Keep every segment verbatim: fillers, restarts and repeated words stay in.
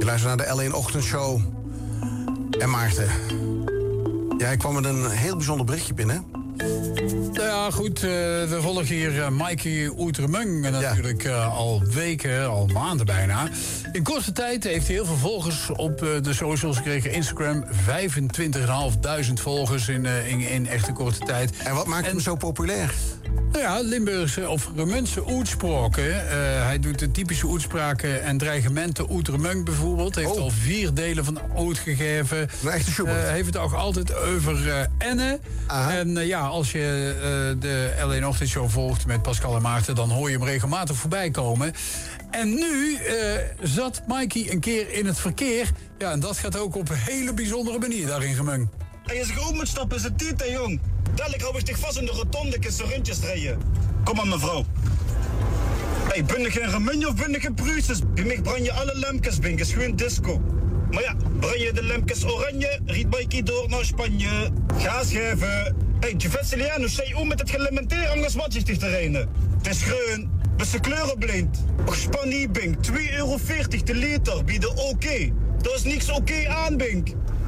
Je luistert naar de L één Ochtendshow. En Maarten, jij kwam met een heel bijzonder berichtje binnen. Nou ja, goed, uh, we volgen hier uh, Mikey Oetermung natuurlijk ja. uh, al weken, al maanden bijna. In korte tijd heeft hij heel veel volgers op uh, de socials gekregen. Instagram, vijfentwintigduizend volgers in, uh, in, in echte korte tijd. En wat maakt en, hem zo populair? Nou ja, Limburgse of Remunse uitspraken. Uh, hij doet de typische uitspraken en dreigementen. Oetermung bijvoorbeeld. Heeft oh. al vier delen van uitgegeven. Een echte Schubert. Uh, heeft het ook altijd over uh, Enne. Aha. En uh, ja, als je uh, de L één Ochtendshow volgt met Pascal en Maarten, dan hoor je hem regelmatig voorbij komen. En nu uh, zat Mikey een keer in het verkeer. Ja, en dat gaat ook op een hele bijzondere manier daarin gemung. En je zich ook moet stappen, is het tijd, hè, jong. Dadelijk hou ik dich vast in de rotonde, kun je rondjes rijden. Kom maar, mevrouw. Hey, ben ik geen remunje of ben ik geen pruises? Bij mij brand je alle lampjes, ben is gewoon disco. Maar ja, brand je de lampjes oranje, riet Mikey door naar Spanje. Ga geven. Hey, Givetsiliano, zei ook met het gelementeer, anders wat je dich te rijden. Het is groen, best de kleuren blind. Och, Spanje, bink, twee euro veertig de liter, bieden oké. Okay. Dat is niks oké okay aan, bink.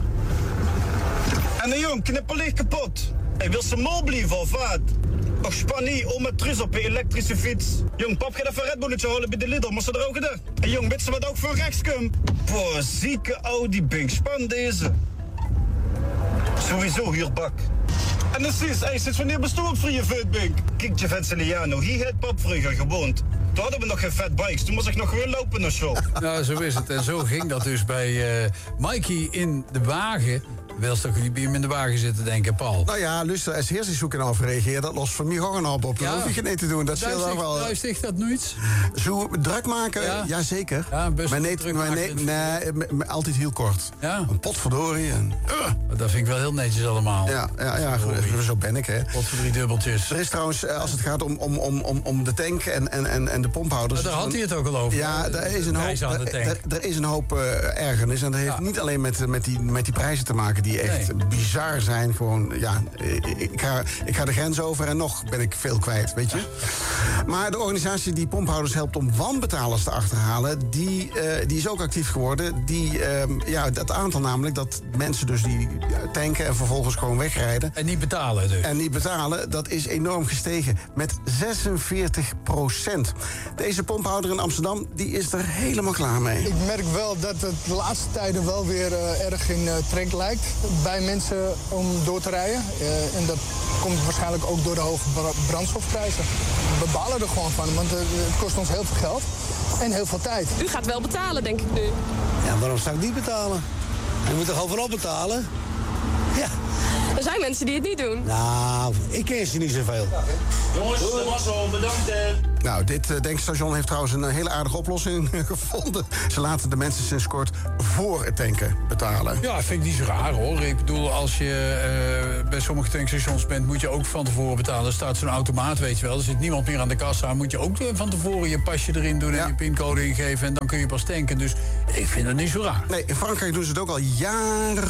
En de jong, knipperlicht kapot. Hij wil ze mal blijven of wat? Och, Spanje, om met trus op een elektrische fiets. Jong, pap gaat even een Red Bulletje halen bij de Lidl, maar ze er ook gedacht. En jong, weet ze wat ook van rechts komt? Boah, zieke Audi, bink, span deze. Sowieso hier bak. En dan zie je, hij zit wanneer bestoord voor je vetbink. Kijk, Givetsiliano, hier heeft pap vroeger gewoond. Toen hadden we nog geen fat bikes, toen moest ik nog gewoon lopen naar show. Nou, zo is het. En zo ging dat dus bij uh, Mikey in de wagen. Wil toch niet bij hem in de wagen zitten, denken, Paul? Nou ja, luister, als eerst eens zoeken over reageert, dat lost van mij gewoon een hoop op. Dat ja. hoef je geen te doen, dat scheelt ook wel. Luistert dat nooit? Zo druk maken, ja, ja zeker. Ja, best maar nee, druk maar nee, nee, nee, altijd heel kort. Ja. Een potverdorie. En, uh. Dat vind ik wel heel netjes allemaal. Ja, ja, ja goed, zo ben ik, hè. Potverdorie dubbeltjes. Er is trouwens, als het gaat om, om, om, om, om de tank en, en, en, en de pomphouders. Maar daar had hij het ook al over. Ja, er is een hoop, er, er is een hoop uh, ergernis. En dat heeft ja. niet alleen met, met, die, met die prijzen te maken die echt nee. bizar zijn. Gewoon, ja, ik ga, ik ga de grens over en nog ben ik veel kwijt, weet je. Maar de organisatie die pomphouders helpt om wanbetalers te achterhalen, die, uh, die is ook actief geworden. Die, uh, ja, dat aantal namelijk, dat mensen dus die tanken en vervolgens gewoon wegrijden. En niet betalen dus. En niet betalen, dat is enorm gestegen met zesenveertig procent. Deze pomphouder in Amsterdam, die is er helemaal klaar mee. Ik merk wel dat het de laatste tijden wel weer uh, erg in uh, trek lijkt bij mensen om door te rijden. Uh, en dat komt waarschijnlijk ook door de hoge brandstofprijzen. We balen er gewoon van, want uh, het kost ons heel veel geld en heel veel tijd. U gaat wel betalen, denk ik nu. Ja, waarom zou ik niet betalen? Je moet er gewoon voorop betalen. Ja. Er zijn mensen die het niet doen. Nou, ik ken ze niet zoveel. Jongens, de mazzel, bedankt. Nou, dit uh, denkstation heeft trouwens een hele aardige oplossing gevonden. Ze laten de mensen sinds kort voor het tanken betalen. Ja, vind ik niet zo raar, hoor. Ik bedoel, als je uh, bij sommige tankstations bent, moet je ook van tevoren betalen. Er staat zo'n automaat, weet je wel. Er zit niemand meer aan de kassa. Moet je ook uh, van tevoren je pasje erin doen en ja. je pincode ingeven. En dan kun je pas tanken. Dus ik vind het niet zo raar. Nee, in Frankrijk doen ze het ook al jaren.